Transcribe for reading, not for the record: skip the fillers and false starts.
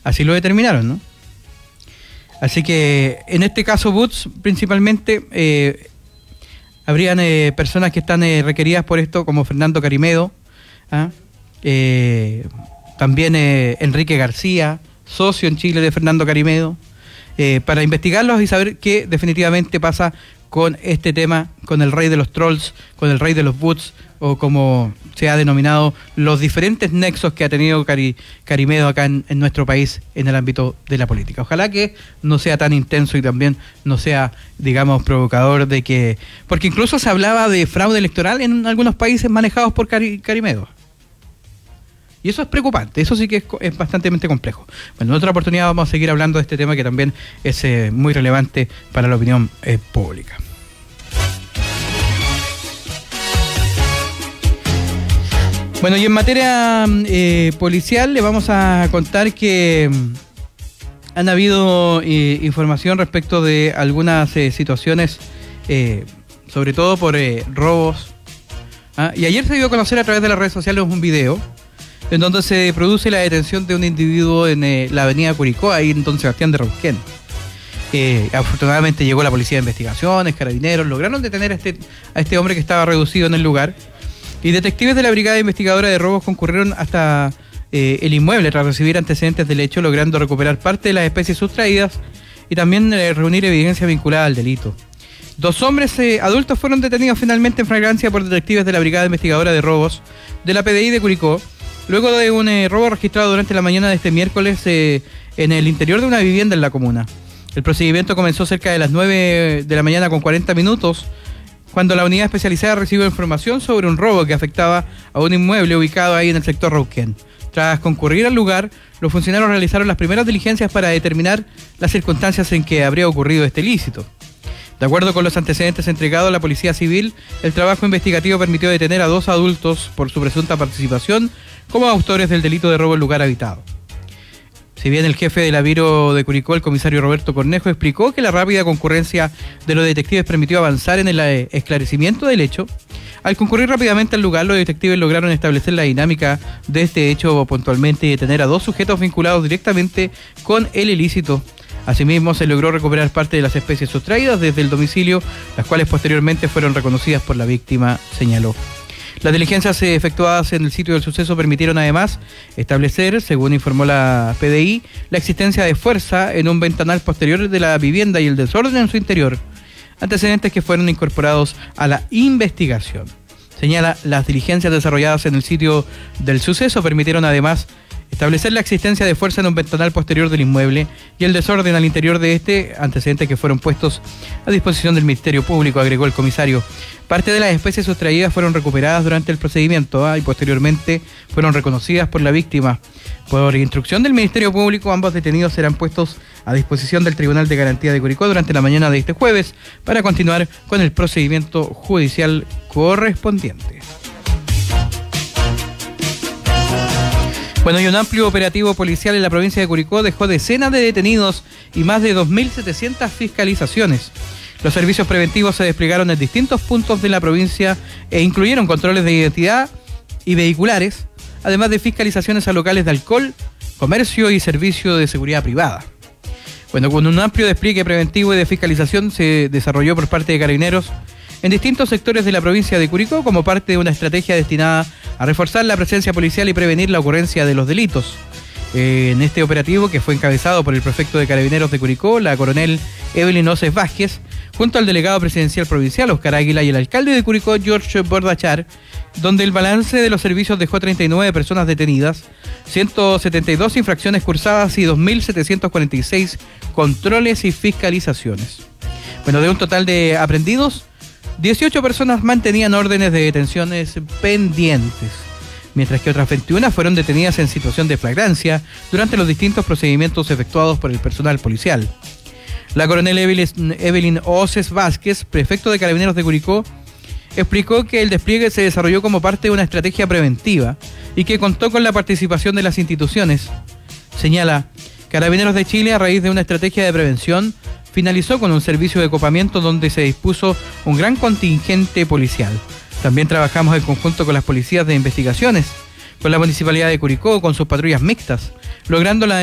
Así lo determinaron, ¿no? Así que en este caso Boots principalmente habrían personas que están requeridas por esto, como Fernando Carimedo, también Enrique García, socio en Chile de Fernando Carimedo, para investigarlos y saber qué definitivamente pasa con este tema, con el rey de los trolls, con el rey de los Boots, o como se ha denominado, los diferentes nexos que ha tenido Carimedo acá en nuestro país en el ámbito de la política. Ojalá que no sea tan intenso y también no sea, digamos, provocador de que... Porque incluso se hablaba de fraude electoral en algunos países manejados por Carimedo. Y eso es preocupante, eso sí que es bastante complejo. Bueno, en otra oportunidad vamos a seguir hablando de este tema que también es muy relevante para la opinión pública. Bueno, y en materia policial le vamos a contar que han habido información respecto de algunas situaciones, sobre todo por robos. Y ayer se dio a conocer a través de las redes sociales un video en donde se produce la detención de un individuo en la avenida Curicó, ahí en Don Sebastián de Rauquén. Afortunadamente llegó la policía de investigaciones, carabineros, lograron detener a este hombre que estaba reducido en el lugar. Y detectives de la Brigada Investigadora de Robos concurrieron hasta el inmueble tras recibir antecedentes del hecho, logrando recuperar parte de las especies sustraídas y también reunir evidencia vinculada al delito. 2 hombres adultos fueron detenidos finalmente en flagrancia por detectives de la Brigada Investigadora de Robos de la PDI de Curicó, luego de un robo registrado durante la mañana de este miércoles en el interior de una vivienda en la comuna. El procedimiento comenzó cerca de las 9 de la mañana con 40 minutos, cuando la unidad especializada recibió información sobre un robo que afectaba a un inmueble ubicado ahí en el sector Rauquén. Tras concurrir al lugar, los funcionarios realizaron las primeras diligencias para determinar las circunstancias en que habría ocurrido este ilícito. De acuerdo con los antecedentes entregados a la Policía Civil, el trabajo investigativo permitió detener a 2 adultos por su presunta participación como autores del delito de robo en lugar habitado. Si bien el jefe de la Biro de Curicó, el comisario Roberto Cornejo, explicó que la rápida concurrencia de los detectives permitió avanzar en el esclarecimiento del hecho, al concurrir rápidamente al lugar, los detectives lograron establecer la dinámica de este hecho puntualmente y detener a 2 sujetos vinculados directamente con el ilícito. Asimismo, se logró recuperar parte de las especies sustraídas desde el domicilio, las cuales posteriormente fueron reconocidas por la víctima, señaló. Las diligencias efectuadas en el sitio del suceso permitieron además establecer, según informó la PDI, la existencia de fuerza en un ventanal posterior de la vivienda y el desorden en su interior, antecedentes que fueron incorporados a la investigación. Señala, las diligencias desarrolladas en el sitio del suceso permitieron además establecer la existencia de fuerza en un ventanal posterior del inmueble y el desorden al interior de este, antecedentes que fueron puestos a disposición del Ministerio Público, agregó el comisario. Parte de las especies sustraídas fueron recuperadas durante el procedimiento y posteriormente fueron reconocidas por la víctima. Por instrucción del Ministerio Público, ambos detenidos serán puestos a disposición del Tribunal de Garantía de Curicó durante la mañana de este jueves para continuar con el procedimiento judicial correspondiente. Bueno, y un amplio operativo policial en la provincia de Curicó dejó decenas de detenidos y más de 2.700 fiscalizaciones. Los servicios preventivos se desplegaron en distintos puntos de la provincia e incluyeron controles de identidad y vehiculares, además de fiscalizaciones a locales de alcohol, comercio y servicio de seguridad privada. Bueno, con un amplio despliegue preventivo y de fiscalización se desarrolló por parte de Carabineros en distintos sectores de la provincia de Curicó como parte de una estrategia destinada a reforzar la presencia policial y prevenir la ocurrencia de los delitos. En este operativo, que fue encabezado por el prefecto de Carabineros de Curicó, la coronel Evelyn Oces Vázquez, junto al delegado presidencial provincial Oscar Águila y el alcalde de Curicó, George Bordachar, donde el balance de los servicios dejó 39 personas detenidas, 172 infracciones cursadas y 2.746 controles y fiscalizaciones. Bueno, de un total de aprendidos, 18 personas mantenían órdenes de detenciones pendientes, mientras que otras 21 fueron detenidas en situación de flagrancia durante los distintos procedimientos efectuados por el personal policial. La coronel Evelyn Oces Vázquez, prefecto de Carabineros de Curicó, explicó que el despliegue se desarrolló como parte de una estrategia preventiva y que contó con la participación de las instituciones. Señala, Carabineros de Chile, a raíz de una estrategia de prevención, finalizó con un servicio de copamiento donde se dispuso un gran contingente policial. También trabajamos en conjunto con las policías de investigaciones, con la Municipalidad de Curicó, con sus patrullas mixtas, logrando la